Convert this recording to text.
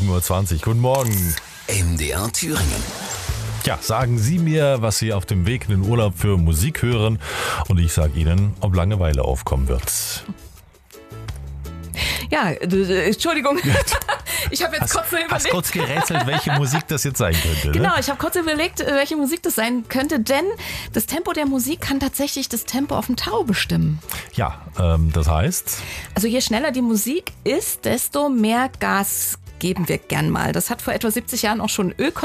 7.20 Uhr. Guten Morgen. MDR Thüringen. Ja, sagen Sie mir, was Sie auf dem Weg in den Urlaub für Musik hören und ich sage Ihnen, ob Langeweile aufkommen wird. Ja, Entschuldigung. Ich habe jetzt kurz überlegt. Hast kurz gerätselt, welche Musik das jetzt sein könnte. Genau, Ne? ich habe kurz überlegt, welche Musik das sein könnte, denn das Tempo der Musik kann tatsächlich das Tempo auf dem Tau bestimmen. Ja, das heißt? Also je schneller die Musik ist, desto mehr Gas geben wir gern mal. Das hat vor etwa 70 Jahren auch schon